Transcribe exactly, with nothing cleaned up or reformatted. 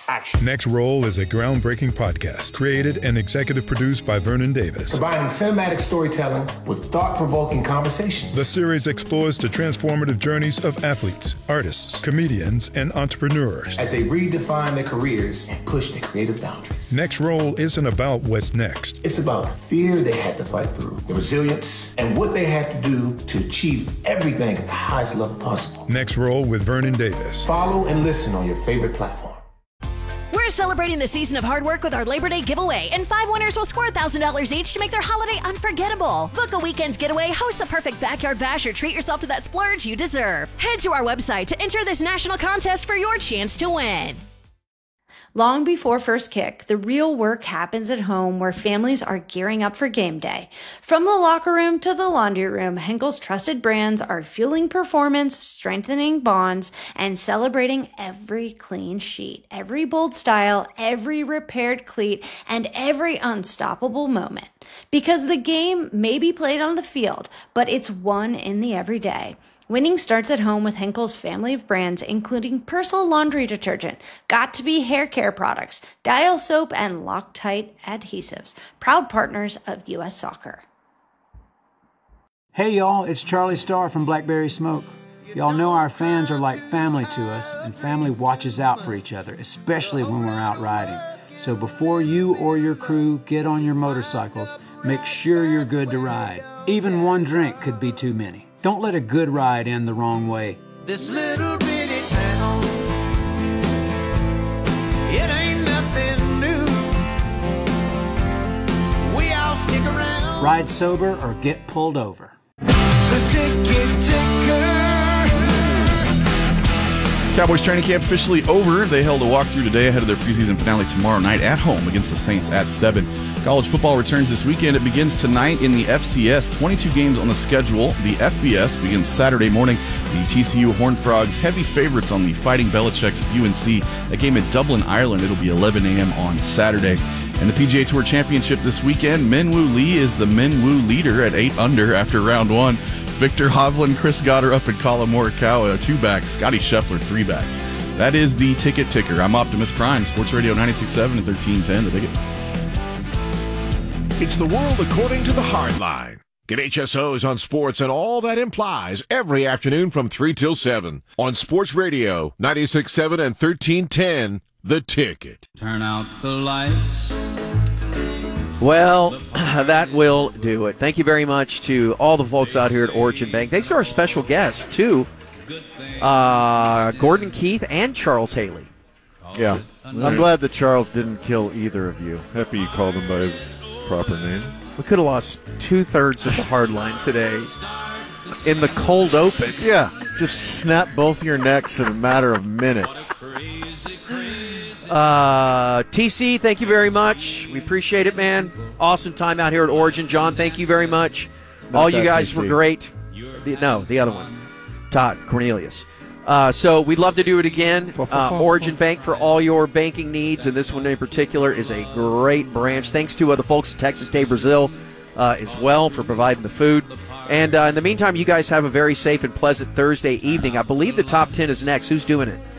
action. Next Roll is a groundbreaking podcast created and executive produced by Vernon Davis. Combining cinematic storytelling with thought-provoking conversations. The series explores the transformative journeys of athletes, artists, comedians, and entrepreneurs as they redefine their careers and push their creative boundaries. Next Roll isn't about what's next. It's about the fear they had to fight through, the resilience, and what they had to do to achieve everything at the highest level possible. Next Roll with Vernon Davis. Follow and listen on your favorite platform. We're celebrating the season of hard work with our Labor Day giveaway, and five winners will score one thousand dollars each to make their holiday unforgettable. Book a weekend getaway, host the perfect backyard bash, or treat yourself to that splurge you deserve. Head to our website to enter this national contest for your chance to win. Long before first kick, the real work happens at home where families are gearing up for game day. From the locker room to the laundry room, Henkel's trusted brands are fueling performance, strengthening bonds, and celebrating every clean sheet, every bold style, every repaired cleat, and every unstoppable moment. Because the game may be played on the field, but it's won in the everyday. Winning starts at home with Henkel's family of brands, including Persil laundry detergent, Got2b hair care products, Dial soap, and Loctite adhesives, proud partners of U S Soccer. Hey y'all, it's Charlie Starr from Blackberry Smoke. Y'all know our fans are like family to us, and family watches out for each other, especially when we're out riding. So before you or your crew get on your motorcycles, make sure you're good to ride. Even one drink could be too many. Don't let a good ride end the wrong way. This little bitty town, it ain't nothing new. We all stick around. Ride sober or get pulled over. The ticket ticker. Cowboys training camp officially over. They held a walkthrough today ahead of their preseason finale tomorrow night at home against the Saints at seven. College football returns this weekend. It begins tonight in the F C S. twenty-two games on the schedule. The F B S begins Saturday morning. The T C U Horned Frogs, heavy favorites on the Fighting Belichick's of U N C. That game at Dublin, Ireland. It'll be eleven a.m. on Saturday. And the P G A Tour Championship this weekend. Minwoo Lee is the Minwoo leader at eight under after round one. Victor Hovland, Chris Goddard up and Colin Morikawa, two-back. Scotty Scheffler, three-back. That is the ticket ticker. I'm Optimus Prime, Sports Radio ninety-six point seven and thirteen ten. The Ticket. It's the world according to the hard line. Get H S Os on sports and all that implies every afternoon from three till seven on Sports Radio ninety-six point seven and thirteen ten. The Ticket. Turn out the lights. Well, that will do it. Thank you very much to all the folks out here at Origin Bank. Thanks to our special guests, too, uh, Gordon Keith and Charles Haley. Yeah, I'm glad that Charles didn't kill either of you. Happy you called him by his proper name. We could have lost two-thirds of the hard line today in the cold open. Yeah, just snap both your necks in a matter of minutes. Uh, T C, thank you very much. We appreciate it, man. Awesome time out here at Origin. John, thank you very much. Not all you guys T C. were great. The, no, the other one. Todd Cornelius. Uh, so we'd love to do it again. Uh, Origin Bank for all your banking needs, and this one in particular is a great branch. Thanks to uh, the folks at Texas Day Brazil uh, as well for providing the food. And uh, in the meantime, you guys have a very safe and pleasant Thursday evening. I believe the top ten is next. Who's doing it?